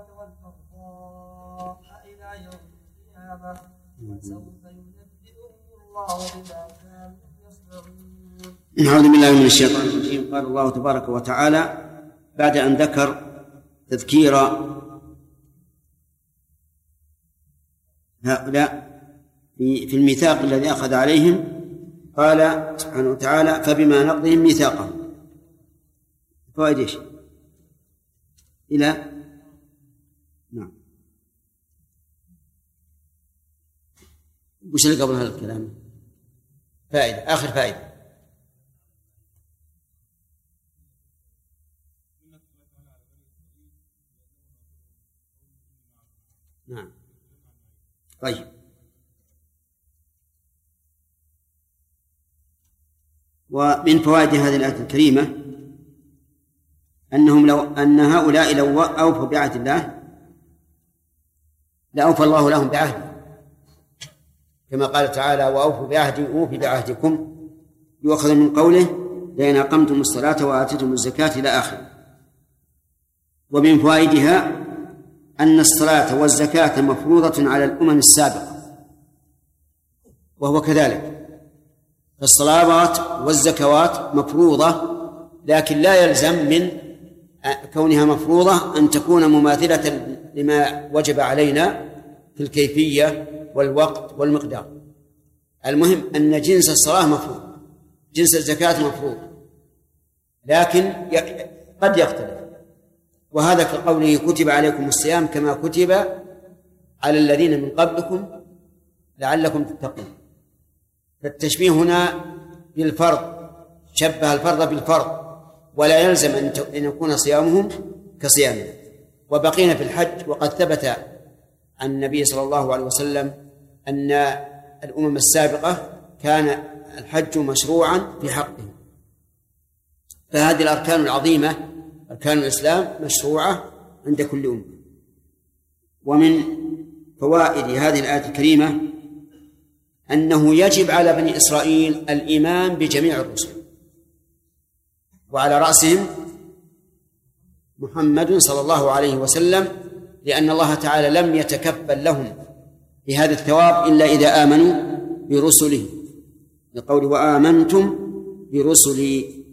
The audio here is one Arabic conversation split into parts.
والبغضاء إلى يوم القيامة وسوف ينبئهم الله بما كانوا يصنعون. أعوذ بالله من الشيطان الرجيم. قال الله تبارك وتعالى بعد أن ذكر تذكير هؤلاء في الميثاق الذي أخذ عليهم، قال سبحانه وتعالى فبما نقضهم ميثاقهم. فوائد ايش؟ إلى نعم. وش اللي قبل هذا الكلام؟ فائدة، آخر فائدة. نعم. طيب، ومن فوائد هذه الآية الكريمة أن هؤلاء لو أوفوا بعهد الله لأوفى الله لهم بعهده، كما قال تعالى وأوفوا بعهدي أوفي بعهدكم، يؤخذ من قوله لئن أقمتم الصلاة وآتيتم الزكاة إلى آخره. ومن فوائدها أن الصلاة والزكاة مفروضة على الأمم السابقة، وهو كذلك، فالصلوات والزكوات مفروضة، لكن لا يلزم من كونها مفروضة أن تكون مماثلة لما وجب علينا في الكيفية والوقت والمقدار. المهم أن جنس الصلاة مفروض، جنس الزكاة مفروض، لكن قد يختلف. وهذا كقوله كتب عليكم الصيام كما كتب على الذين من قبلكم لعلكم تتقون. فالتشبيه هنا بالفرض، شبه الفرض بالفرض، ولا يلزم أن يكون صيامهم كصيامنا. وبقينا في الحج، وقد ثبت عن النبي صلى الله عليه وسلم أن الأمم السابقة كان الحج مشروعا في حقهم. فهذه الأركان العظيمة، أركان الإسلام، مشروعة عند كل أمة. ومن فوائد هذه الآية الكريمة أنه يجب على بني إسرائيل الإيمان بجميع الرسل، وعلى رأسهم محمد صلى الله عليه وسلم، لأن الله تعالى لم يتكفل لهم بهذا الثواب إلا إذا آمنوا برسله، لقوله وآمنتم برسلي.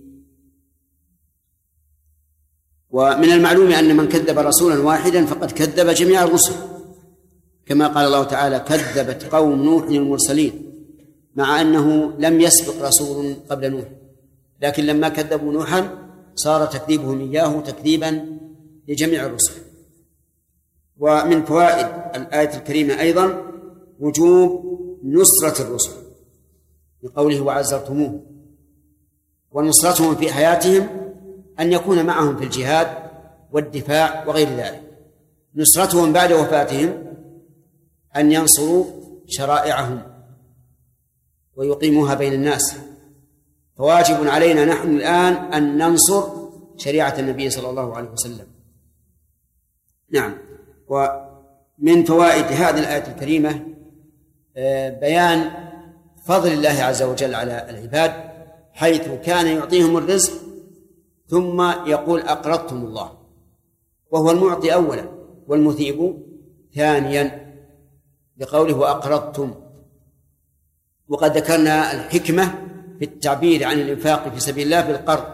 ومن المعلوم أن من كذب رسولا واحدا فقد كذب جميع الرسل، كما قال الله تعالى كذبت قوم نوح المرسلين، مع أنه لم يسبق رسول قبل نوح، لكن لما كذبوا نوحا صار تكذيبهم إياه تكذيبا لجميع الرسل. ومن فوائد الآية الكريمة أيضا وجوب نصرة الرسل، بقوله وعزرتموه، ونصرتهم في حياتهم أن يكون معهم في الجهاد والدفاع وغير ذلك. نصرتهم بعد وفاتهم أن ينصروا شرائعهم ويقيموها بين الناس. فواجب علينا نحن الآن أن ننصر شريعة النبي صلى الله عليه وسلم. نعم. ومن فوائد هذه الآية الكريمة بيان فضل الله عز وجل على العباد، حيث كان يعطيهم الرزق ثم يقول أقرضتم الله، وهو المعطي أولا والمثيب ثانيا، بقوله وأقرضتم. وقد ذكرنا الحكمة في التعبير عن الإنفاق في سبيل الله بالقرض.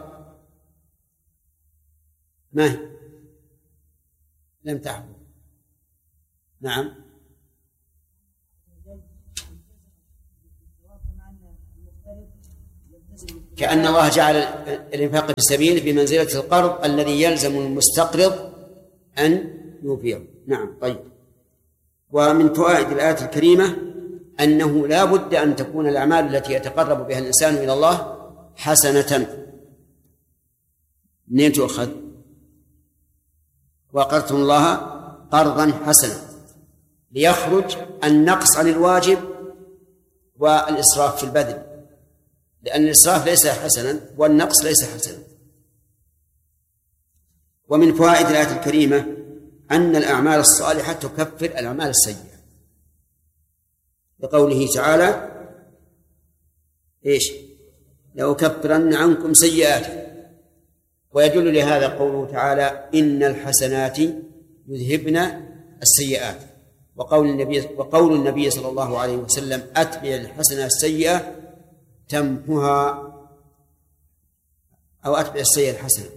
ما هي؟ لم تحفظ. نعم. كأن الله جعل الإنفاق في السبيل بمنزلة القرض الذي يلزم المستقرض أن يوفيه. نعم. طيب. ومن فوائد الآية الكريمة أنه لا بد أن تكون الأعمال التي يتقرب بها الإنسان إلى الله حسنة. منين تؤخذ؟ وأقرضتم الله قرضا حسنا، ليخرج النقص عن الواجب والإسراف في البذل، لأن الإسراف ليس حسنا والنقص ليس حسنا. ومن فوائد الآية الكريمة أن الأعمال الصالحة تكفر الأعمال السيئة، بقوله تعالى إيش؟ لأكفرن عنكم سيئاتكم. ويدل لهذا قوله تعالى إن الحسنات يذهبن السيئات. وقول النبي صلى الله عليه وسلم أتبع الحسنة السيئة تمحها، أو أتبع السيئة الحسنة.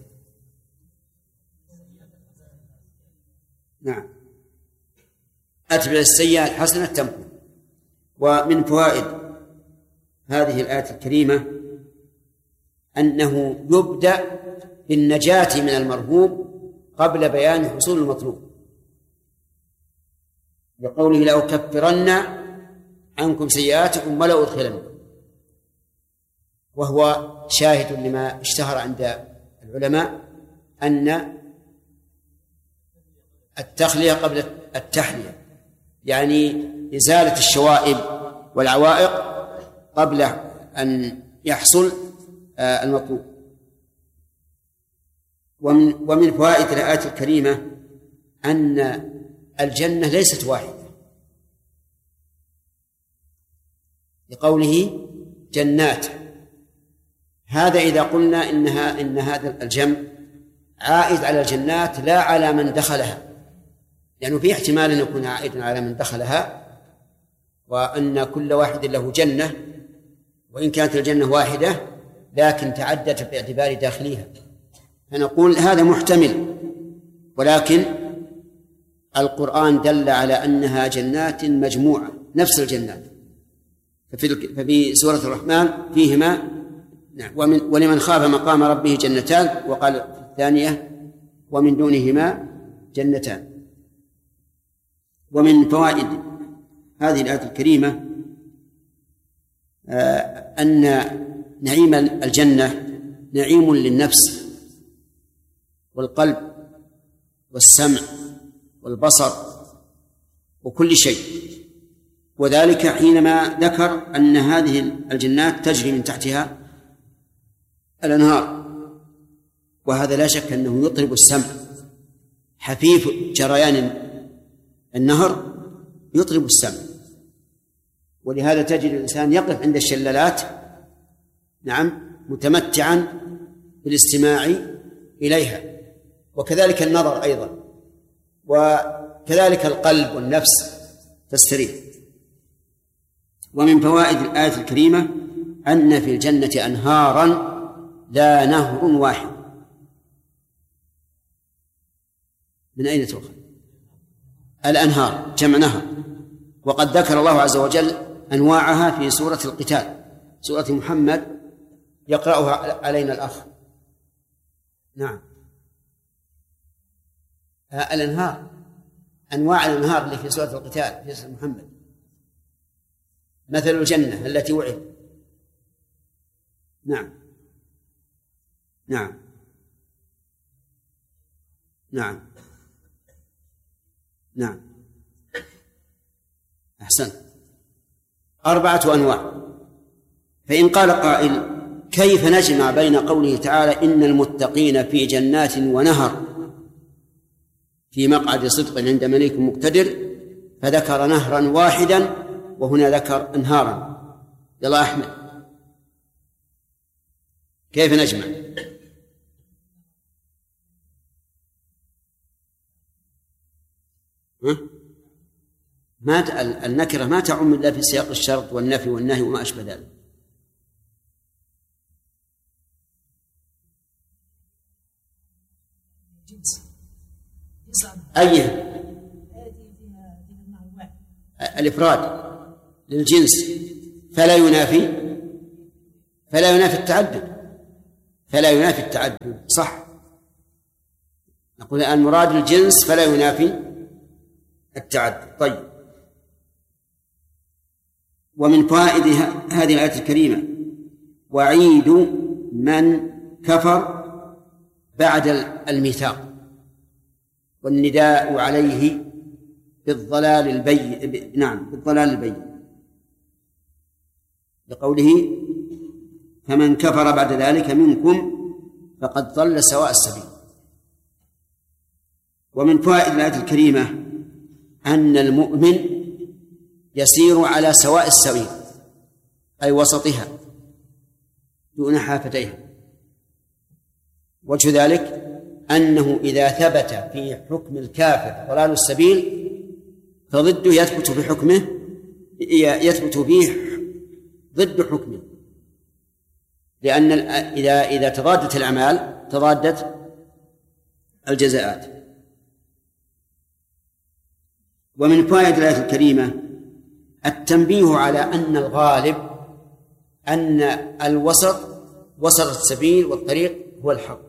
نعم، أتبع السيئة الحسنة تمحها. ومن فوائد هذه الآية الكريمة أنه يبدأ بالنجاة من المرهوب قبل بيان حصول المطلوب، لقوله لأكفرن عنكم سيئاتكم ولا أدخلنكم، وهو شاهد لما اشتهر عند العلماء أن التخلية قبل التحلية، يعني إزالة الشوائب والعوائق قبل أن يحصل المطلوب. ومن فوائد الآية الكريمة أن الجنة ليست واحدة، لقوله جنات. هذا إذا قلنا إن هذا الجمع عائد على الجنات لا على من دخلها، لأنه في احتمال أن يكون عائدا على من دخلها، وأن كل واحد له جنة، وإن كانت الجنة واحدة لكن تعدت باعتبار داخليها، فنقول هذا محتمل. ولكن القرآن دل على أنها جنات مجموعة نفس الجنات. ففي سورة الرحمن فيهما ولمن خاف مقام ربه جنتان، وقال في الثانية ومن دونهما جنتان. ومن فوائد هذه الآية الكريمة أن نعيم الجنة نعيم للنفس والقلب والسمع والبصر وكل شيء، وذلك حينما ذكر أن هذه الجنات تجري من تحتها الأنهار، وهذا لا شك أنه يطرب السمع. حفيف جريان النهر يطرب السمع، ولهذا تجد الإنسان يقف عند الشلالات متمتعا بالاستماع إليها، وكذلك النظر أيضا، وكذلك القلب والنفس تستريح. ومن فوائد الآية الكريمة أن في الجنة أنهارا لا نهر واحد. من أين تؤخذ؟ الأنهار جمع نهر، وقد ذكر الله عز وجل أنواعها في سورة القتال، سورة محمد يقرأها علينا الأخ. نعم، الأنهار، أنواع الأنهار اللي في سورة القتال في سورة محمد. مثل الجنة التي وعد. نعم نعم نعم نعم، أحسن، 4 أنواع. فإن قال قائل كيف نجمع بين قوله تعالى إن المتقين في جنات ونهر في مقعد صدق عند مليك مقتدر، فذكر نهرا واحدا وهنا ذكر أنهارا؟ يلا أحمد، كيف نجمع؟ النكرة ما تعم إلا في سياق الشرط والنفي والنهي وما أشبه ذلك. أي الإفراد للجنس فلا ينافي التعدد، صح. نقول الآن مراد الجنس فلا ينافي التعدد. طيب، ومن فوائد هذه الآية الكريمة وعيد من كفر بعد الميثاق والنداء عليه بالضلال البين، بقوله فمن كفر بعد ذلك منكم فقد ضل سواء السبيل. ومن فوائد الآية الكريمة أن المؤمن يسير على سواء السبيل، أي وسطها دون حافتيها. وجه ذلك أنه إذا ثبت في حكم الكافر ضلال السبيل فضده يثبت في حكمه، يثبت فيه ضد حكمه، لأن إذا تضادت الأعمال تضادت الجزاءات. ومن فوائد الآية الكريمة التنبيه على أن الغالب أن وسط السبيل والطريق هو الحق.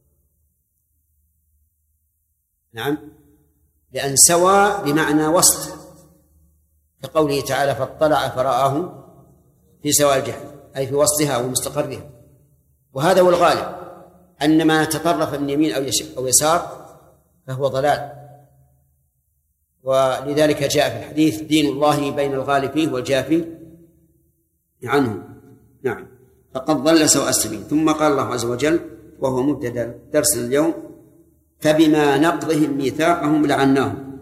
نعم، لأن سوى بمعنى وسط، كقوله تعالى فاطلع فرآه في سواء الجحيم، أي في وسطها ومستقرها. وهذا هو الغالب، أن ما تطرف من يمين أو يسار فهو ضلال. ولذلك جاء في الحديث دين الله بين الغالي فيه والجافي عنه. نعم، فقد ضل سواء السبيل. ثم قال الله عز وجل وهو مبتدأ درس اليوم فبما نقضهم ميثاقهم لعناهم.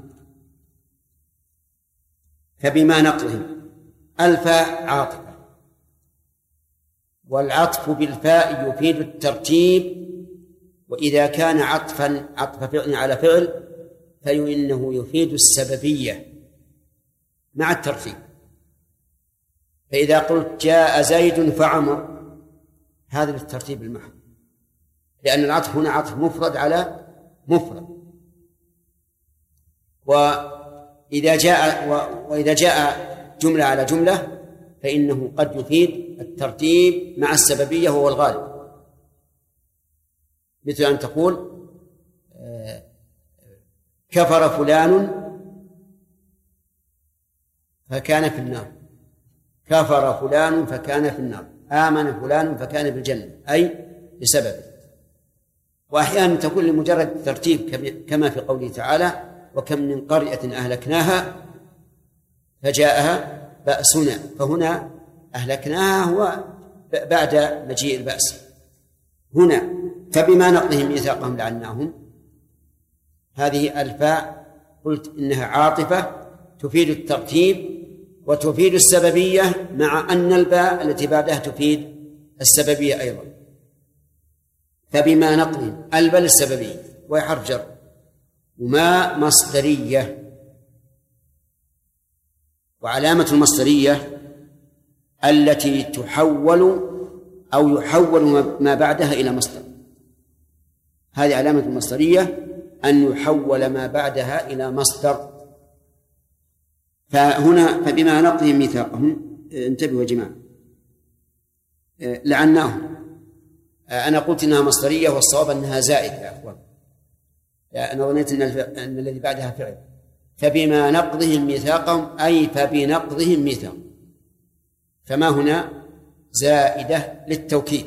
فبما نقضهم، الفاء عاطفة، والعطف بالفاء يفيد الترتيب، وإذا كان عطف فعل على فعل فإنه يفيد السببية مع الترتيب. فإذا قلت جاء زيد فعمر هذا للترتيب المحض، لأن العطف هنا عطف مفرد على مفرد. وإذا جاء جملة على جملة فإنه قد يفيد الترتيب مع السببية وهو الغالب، مثل أن تقول كفر فلان فكان في النار، كفر فلان فكان في النار، آمن فلان فكان في الجنة، أي بسببه. وأحيانا تكون لمجرد الترتيب كما في قوله تعالى وكم من قرية أهلكناها فجاءها بأسنا، فهنا أهلكناها هو بعد مجيء البأس. هنا فبما نقضهم ميثاقهم لعناهم، هذه الفاء قلت إنها عاطفة تفيد الترتيب وتفيد السببية، مع أن الباء التي بعدها تفيد السببية أيضا. فبما نقضهم الباء السببية وهي حرف جر، وما مصدرية، وعلامة المصدرية التي تحول أو يحول ما بعدها إلى مصدر. هذه علامة المصدرية أن يحول ما بعدها إلى مصدر. فهنا فبما نقضهم ميثاقهم، انتبهوا يا جماعة، لعناهم. أنا قلت إنها مصدرية والصواب أنها زائدة يا أخوان، أنا ظنيت أن الذي بعدها فعل. فبما نقضهم ميثاقهم أي فبنقضهم ميثاقهم، فما هنا زائدة للتوكيد.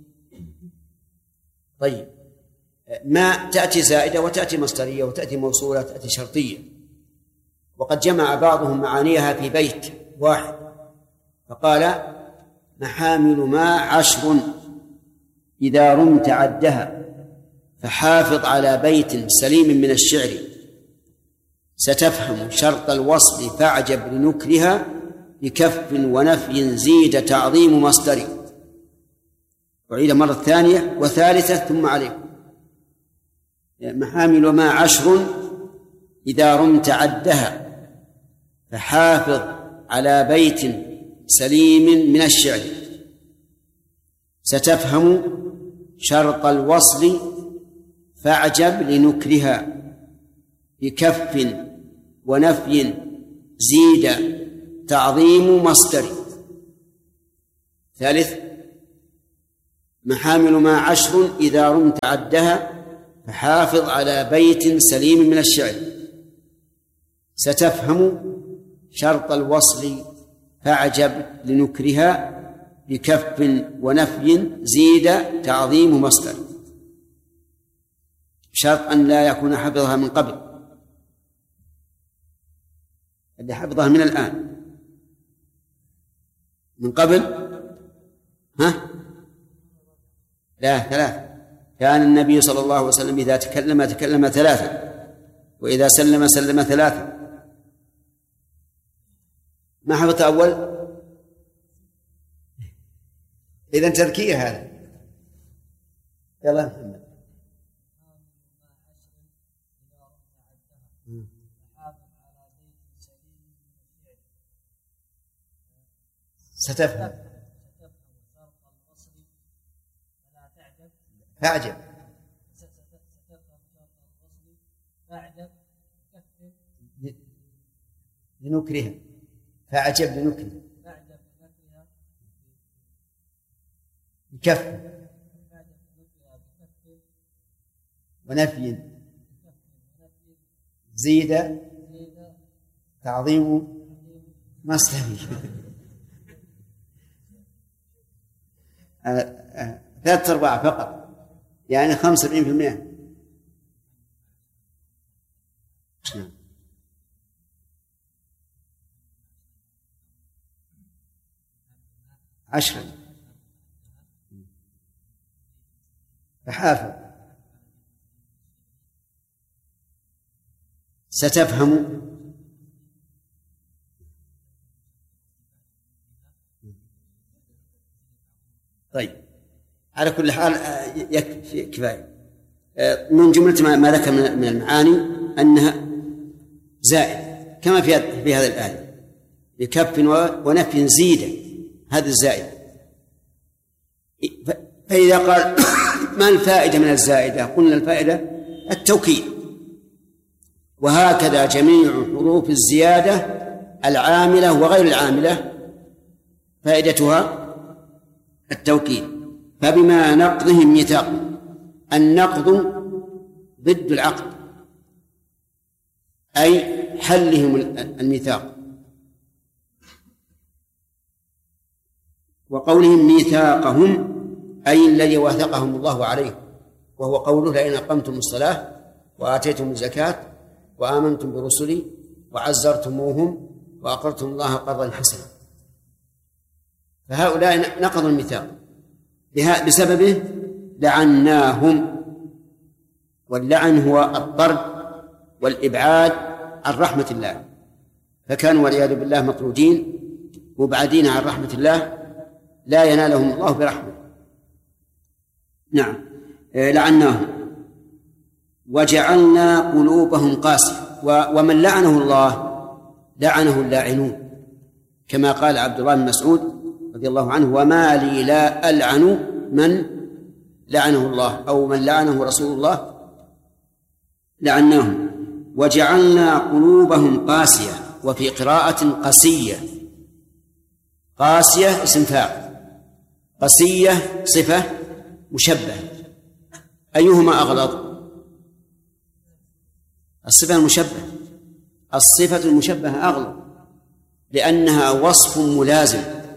طيب، ما تأتي زائدة وتأتي مصدرية وتأتي موصولة وتأتي شرطية، وقد جمع بعضهم معانيها في بيت واحد فقال محامل ما 10 إذا رمت عدها فحافظ على بيت سليم من الشعر ستفهم شرط الوصل فاعجب لنكرها بكف ونفي زيد تعظيم مصدر. وعيد مرة ثانية وثالثة ثم عليكم. محامل ما 10 إذا رمت عدها فحافظ على بيت سليم من الشعر ستفهم شرط الوصل فاعجب لنكرها بكف ونفي زيد تعظيم مصدر. ثالث محامل ما 10 إذا رمت عدها فحافظ على بيت سليم من الشعر ستفهم شرط الوصل فاعجب لنكرها بكف ونفي زيد تعظيم مصدر. شرط أن لا يكون حفظها من قبل، اللي حفظها من الآن. من قبل لا 3. كان النبي صلى الله عليه وسلم إذا تكلم 3 وإذا سلم 3. ما حفظت أول؟ إذن تذكير هذا. يلا محمد. ستفهم. فأعجب. لنكرها. فأعجب لنكرها. بكف ونفي زيد تعظيم مصدري. 3/4 فقط، يعني 75%. 10 فحافظ. ستفهم. طيب، على كل حال يكفي كفاية. من جملة ما ذكر من المعاني أنها زائد كما في هذه الآية، بكف ونفي زيد، هذا الزائد. فإذا قال ما الفائدة من الزائدة؟ قلنا الفائدة التوكيد، وهكذا جميع حروف الزيادة العاملة وغير العاملة فائدتها التوكيد. فبما نقضهم ميثاقهم، النقض ضد العقد، أي حلهم الميثاق، وقولهم ميثاقهم أي الذي واثقهم الله عليه، وهو قوله لئن أقمتم الصلاة وآتيتم الزكاة وآمنتم برسلي وعزرتموهم وأقرضتم الله قرضا حسنا. فهؤلاء نقضوا الميثاق، بسببه لعناهم، واللعن هو الطرد والإبعاد عن رحمة الله، فكانوا والعياذ بالله مطرودين مبعدين عن رحمة الله، لا ينالهم الله برحمة. نعم، لعناهم وجعلنا قلوبهم قاسية. ومن لعنه الله لعنه اللاعنون، كما قال عبد الله بن مسعود رضي الله عنه: وما لي لا ألعن من لعنه الله، أو من لعنه رسول الله لعناهم. وجعلنا قلوبهم قاسية، وفي قراءة قسية. قاسية اسم فاعل، قسية صفة مشبهة، أيهما أغلظ؟ الصفة المشبهة. الصفة المشبهة أغلظ لأنها وصف ملازم،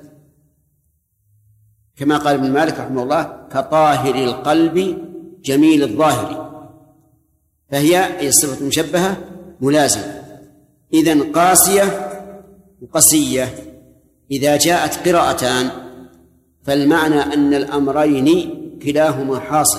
كما قال ابن مالك رحمه الله: كطاهر القلب جميل الظاهر، فهي أي الصفة المشبهة ملازمة. إذن قاسية وقسية إذا جاءت قراءتان فالمعنى أن الأمرين كلاهما حاصل،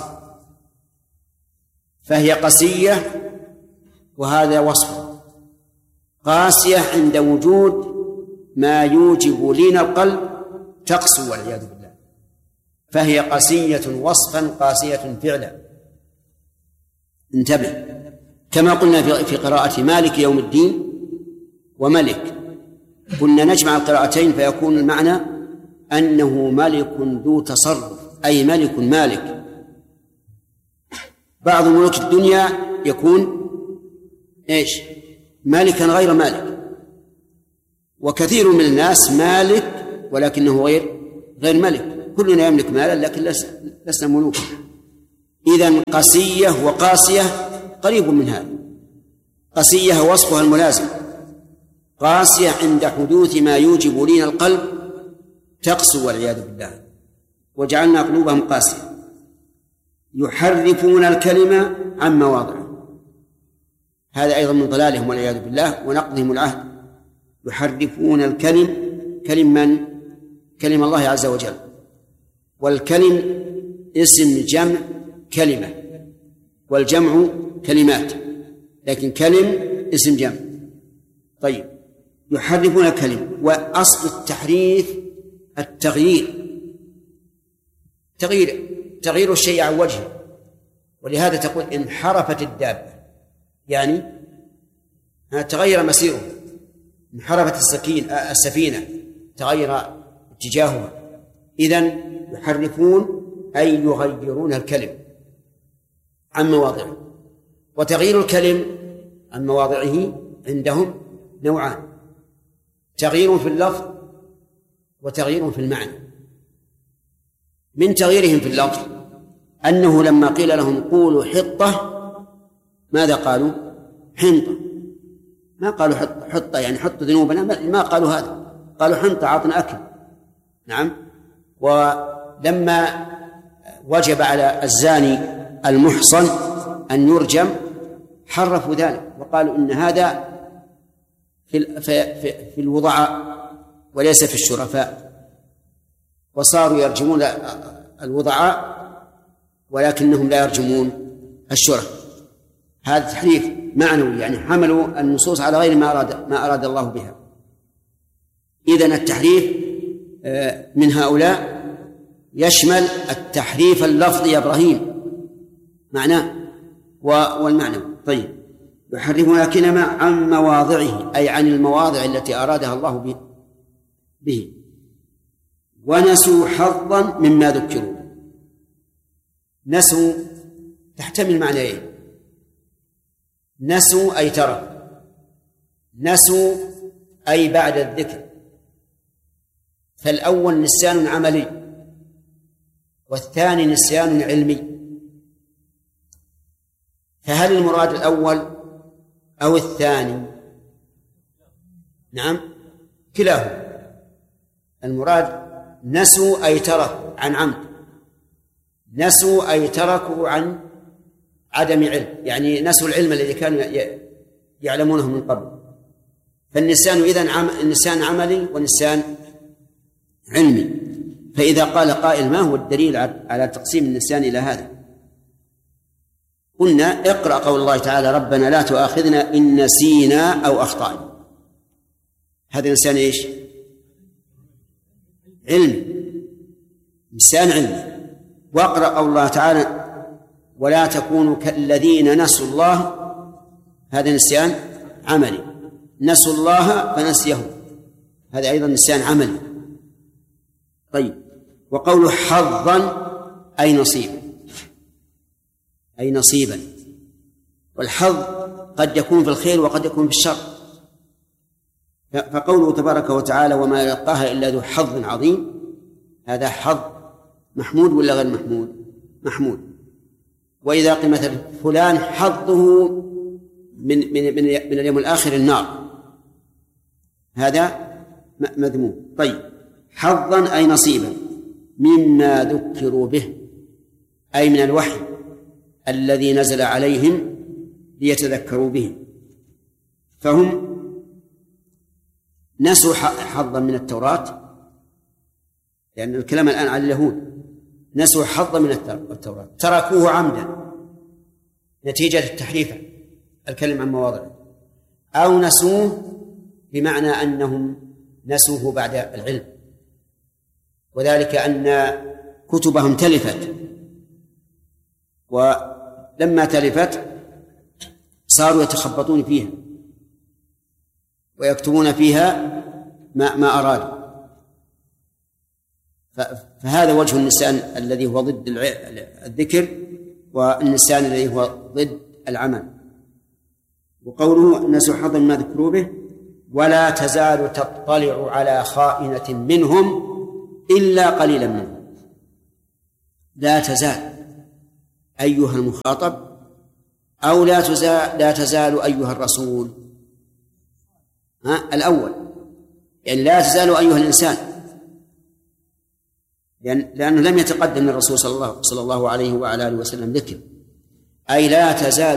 فهي قسية وهذا وصف. قاسية عند وجود ما يوجب لين القلب تقسو والعياذ بالله، فهي قسية وصفا قاسية فعلا. انتبه، كما قلنا في قراءة مالك يوم الدين وملك، كنا نجمع القراءتين فيكون المعنى أنه ملك ذو تصرف، أي ملك مالك. بعض ملوك الدنيا يكون إيش؟ مالكا غير مالك، وكثير من الناس مالك ولكنه غير ملك. كلنا يملك مالا لكن لسنا ملوكا. إذن قسية وقاسية قريب من هذا. قسية وصفها الملازم، قاسية عند حدوث ما يوجب لين القلب تقسو والعياذ بالله. وجعلنا قلوبهم قاسية يحرفون الكلمة عن مواضعه، هذا أيضا من ضلالهم والعياذ بالله ونقضهم العهد. يحرفون كلم الله عز وجل، والكلم اسم جمع كلمة، والجمع كلمات، لكن كلم اسم جمع. طيب، يحرفون الكلم، وأصل التحريف تغيير الشيء عن وجهه، ولهذا تقول انحرفت الدابة، يعني تغير مسيره، انحرفت السفينة تغير اتجاهها. إذن يحرفون أي يغيرون الكلم عن مواضعه. وتغيير الكلم عن مواضعه عندهم نوعان: تغيير في اللفظ وتغيير في المعنى. من تغييرهم في اللفظ أنه لما قيل لهم قولوا حطة ماذا قالوا؟ حنطة. ما قالوا حطة يعني حطوا ذنوبنا، ما قالوا هذا، قالوا حنطة عطنا أكل. نعم. ولما وجب على الزاني المحصن أن يرجم حرفوا ذلك وقالوا إن هذا في الوضعاء وليس في الشرفاء، وصاروا يرجمون الوضعاء ولكنهم لا يرجمون الشرف. هذا تحريف معنوي، يعني حملوا النصوص على غير ما أراد الله بها. إذن التحريف من هؤلاء يشمل التحريف اللفظي يا إبراهيم معناه والمعنى. طيب، يحرفون الكلمة عن مواضعه أي عن المواضع التي أرادها الله به. ونسوا حظا مما ذكروا. نسوا تحتمل معنيين: نسوا أي تركوا، نسوا أي بعد الذكر. فالأول نسيان عملي والثاني نسيان علمي. فهل المراد الأول أو الثاني؟ نعم، كلاهما. المراد نسوا أي تركوا عن عمد، نسوا أي تركوا عن عدم علم، يعني نسوا العلم الذي كانوا يعلمونه من قبل. فالنسيان إذن نسيان عملي ونسيان علمي. فإذا قال قائل ما هو الدليل على تقسيم النسيان إلى هذا؟ قلنا اقرأ قول الله تعالى: ربنا لا تؤاخذنا إن نسينا أو أخطأنا. هذا نسيان إيش؟ علمي، نسيان علمي. واقرأ قول الله تعالى: ولا تكونوا كالذين نسوا الله. هذا نسيان عملي، نسوا الله فنسيهم، هذا أيضا نسيان عملي. طيب، وقول حظا أي نصيبا، أي نصيبا. والحظ قد يكون في الخير وقد يكون في الشر. فقوله تبارك وتعالى: وما يلقاها إلا ذو حظ عظيم، هذا حظ محمود ولا غير محمود؟ محمود. وإذا قيل مثلا فلان حظه من اليوم الآخر النار، هذا مذموم. طيب، حظا أي نصيبا مما ذكروا به، أي من الوحي الذي نزل عليهم ليتذكروا به. فهم نسوا حظا من التوراة، لأن الكلام الآن على اليهود. نسوا حظا من التوراة، تركوه عمدا نتيجة التحريف الكلم عن مواضعه، أو نسوه بمعنى أنهم نسوه بعد العلم، وذلك أن كتبهم تلفت، ولما تلفت صاروا يتخبطون فيها ويكتبون فيها ما أرادوا. فهذا وجه النسيان الذي هو ضد الذكر، والنسيان الذي هو ضد العمل. وقوله نسوا حظا مما ذكروا به: ولا تزال تطلع على خائنة منهم إلا قليلا منهم. لا تزال أيها المخاطب، أو لا تزال أيها الرسول. الأول يعني لا تزال أيها الإنسان، لأنه لم يتقدم الرسول صلى الله عليه وعلى آله وسلم ذكر، أي لا تزال